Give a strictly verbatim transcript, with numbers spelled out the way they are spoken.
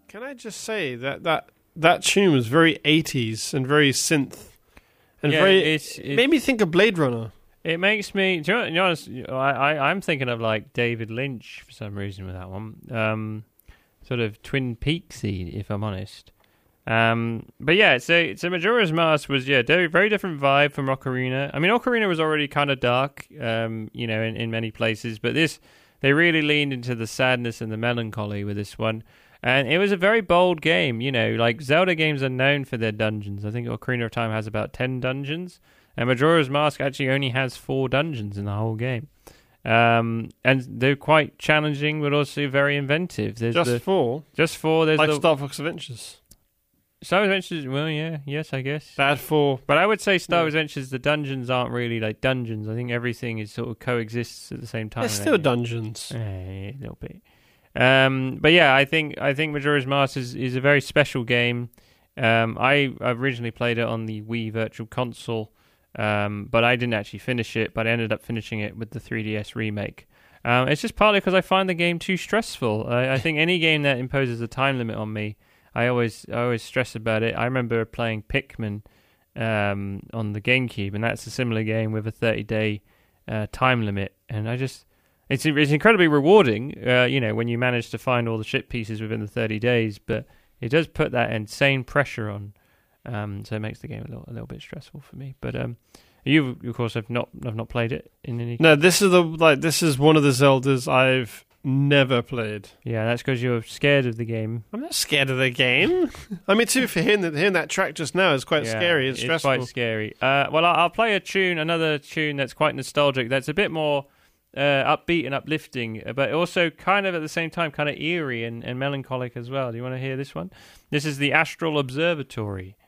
Can I just say that that, that tune was very eighties and very synth. And yeah, very, it's, it made me think of Blade Runner. It makes me, to be honest, I, I, I'm thinking of like David Lynch for some reason with that one. Um, sort of Twin Peaksy, if I'm honest. Um, but yeah, so, so Majora's Mask was, yeah, very, very different vibe from Ocarina. I mean, Ocarina was already kind of dark, um, you know, in, in many places, but this, they really leaned into the sadness and the melancholy with this one. And it was a very bold game, you know, like Zelda games are known for their dungeons. I think Ocarina of Time has about ten dungeons, and Majora's Mask actually only has four dungeons in the whole game. Um, and they're quite challenging, but also very inventive. There's just the, four? Just four. There's like the, Star Fox Adventures. Star Wars Adventures, well, yeah, yes, I guess. Bad four. But I would say Star yeah. Wars Adventures, the dungeons aren't really like dungeons. I think everything is sort of coexists at the same time. They're still dungeons. Yeah, a little bit. Um, but yeah, I think I think Majora's Mask is, is a very special game. Um, I originally played it on the Wii Virtual Console, um, but I didn't actually finish it. But I ended up finishing it with the three D S remake. Um, it's just partly because I find the game too stressful. I, I think any game that imposes a time limit on me, I always I always stress about it. I remember playing Pikmin um, on the GameCube, and that's a similar game with a thirty-day uh, time limit, and I just. It's it's incredibly rewarding, uh, you know, when you manage to find all the ship pieces within the thirty days, but it does put that insane pressure on, um, so it makes the game a little a little bit stressful for me. But um, you, of course, have not have not played it in any. No, this is the like this is one of the Zeldas I've never played. Yeah, that's because you're scared of the game. I'm not scared of the game. I mean, too, for hearing that hearing that track just now is quite yeah, scary and stressful. It's quite scary. Uh, well, I'll, I'll play a tune, another tune that's quite nostalgic. That's a bit more. Uh, upbeat and uplifting, but also kind of at the same time kind of eerie and, and melancholic as well. Do you want to hear this one? This is the Astral Observatory.